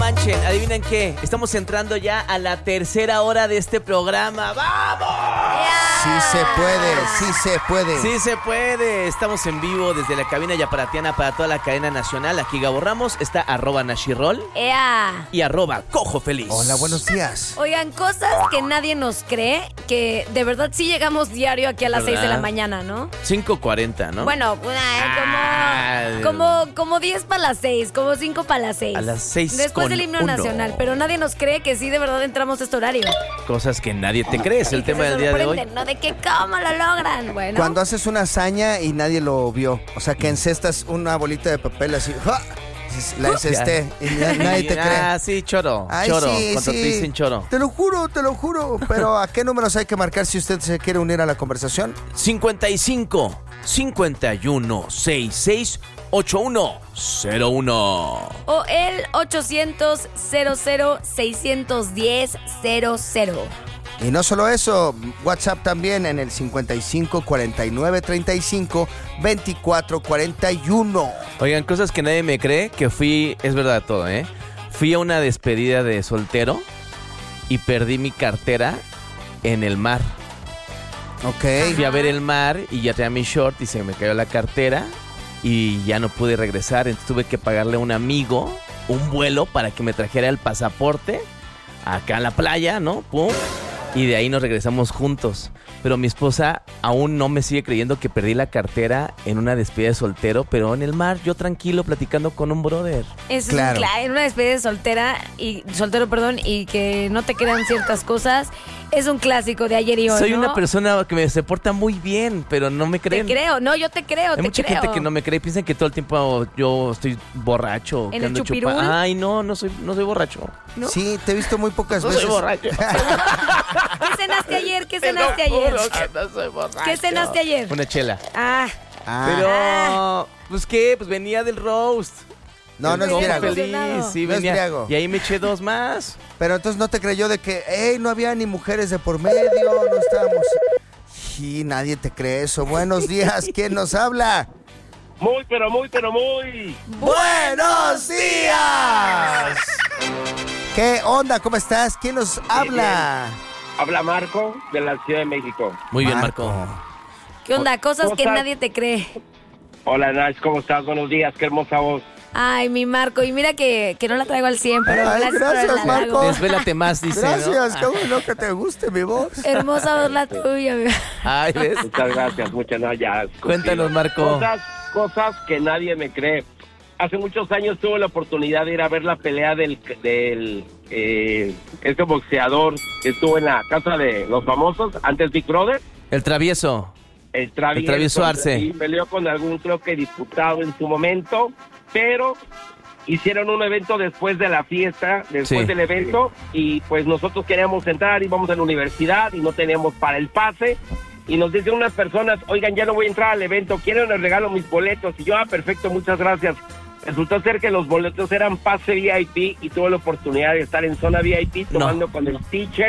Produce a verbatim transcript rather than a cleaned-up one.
manchen, adivinen qué, estamos entrando ya a la tercera hora de este programa. ¡Vamos! Sí se puede, sí se puede. Sí se puede, estamos en vivo desde la cabina yaparatiana para toda la cadena nacional. Aquí Gabo Ramos, está arroba Nashirol ¡Ea! y arroba Cojo Feliz. Hola, buenos días. Oigan, cosas que nadie nos cree, que de verdad sí llegamos diario aquí a las ¿verdad? seis de la mañana, ¿no? cinco cuarenta, ¿no? Bueno, Ah, una, como, como, como diez para las seis, como cinco para las seis. A las seis Después con del himno uno. nacional, pero nadie nos cree que sí de verdad entramos a este horario. Cosas que nadie te cree, es el Y que tema se del día de hoy. sorprenden, ¿no? De que cómo lo logran, bueno. Cuando haces una hazaña y nadie lo vio, o sea, que encestas una bolita de papel así, ¡ja! La encesté y na- nadie te cree. Ah, sí, choro, Ay, choro, sí, cuando sí. te dicen choro. Te lo juro, te lo juro. Pero ¿a qué números hay que marcar si usted se quiere unir a la conversación? cincuenta y cinco, cincuenta y uno, sesenta y seis, ochenta y uno cero uno. O el ochocientos, cero cero, seiscientos diez, cero cero. Y no solo eso, WhatsApp también en el cincuenta y cinco, cuarenta y nueve, treinta y cinco, veinticuatro, cuarenta y uno. Oigan, cosas que nadie me cree, que fui, es verdad todo, ¿eh? Fui a una despedida de soltero y perdí mi cartera en el mar. Ok. Fui a ver el mar y ya tenía mi short y se me cayó la cartera y ya no pude regresar. Entonces tuve que pagarle a un amigo un vuelo para que me trajera el pasaporte acá en la playa, ¿no? Pum. Y de ahí nos regresamos juntos. Pero mi esposa aún no me sigue creyendo que perdí la cartera en una despedida de soltero, pero en el mar, yo tranquilo, platicando con un brother. Es Claro. claro. En una despedida de soltera y soltero, perdón, y que no te crean ciertas cosas, es un clásico de ayer y hoy, Soy ¿no? una persona que me se porta muy bien, pero no me Te creen. creo, no, yo te creo, Hay te mucha creo. gente que no me cree, piensan que todo el tiempo yo estoy borracho, ¿En que el ando chupirul? chupa- Ay, no, no soy, no soy borracho. ¿No? Sí, te he visto muy pocas No veces. soy borracho. ¿Qué cenaste ayer? ¿Qué cenaste ayer? No soy borracho. ¿Qué cenaste ayer? Una chela. Ah, Ah, Pero, pues qué, pues venía del roast. no, no es Cojo briago. Feliz, Emocionado. sí, No es venía. briago. Y ahí me eché dos más. Pero entonces no te creyó de que, hey, no había ni mujeres de por medio, no estábamos. Y nadie te cree eso. Buenos días, ¿quién nos habla? Muy, pero muy, pero muy. ¡Buenos días! ¿Qué onda? ¿Cómo estás? ¿Quién nos habla? Habla Marco de la Ciudad de México. Muy bien, Marco. Marco. ¿qué onda? Cosas que Cosas- nadie te cree. Hola Nash, ¿cómo estás? Buenos días, qué hermosa voz. Ay, mi Marco, y mira que, que no la traigo al cien, pero Ay, gracias, por gracias, el halago. Marco. Desvélate más, dice, ¿no? Gracias, qué bueno que te guste mi voz. Hermosa voz la tuya. mi- Ay, ¿ves? Muchas gracias, muchas no, ya. Cuéntanos, Marco. Cosas, cosas que nadie me cree. Hace muchos años tuve la oportunidad de ir a ver la pelea del, del eh, este boxeador que estuvo en la casa de los famosos, antes Big Brother. El travieso. El travieso, El travieso Arce. Y peleó con algún, creo que diputado en su momento, pero hicieron un evento después de la fiesta, después Sí. del evento, y pues nosotros queríamos entrar, íbamos a la universidad y no teníamos para el pase, y nos dicen unas personas, oigan, ya no voy a entrar al evento, quieren les regalo mis boletos, y yo, ah, perfecto, muchas gracias. Resultó ser que los boletos eran pase V I P y tuve la oportunidad de estar en zona V I P tomando con el teacher